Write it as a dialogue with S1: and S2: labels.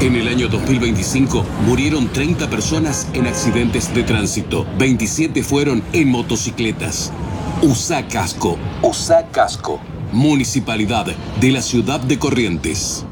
S1: En el año 2025 murieron 30 personas en accidentes de tránsito. 27 fueron en motocicletas. Usa casco. Usa casco. Municipalidad de la Ciudad de Corrientes.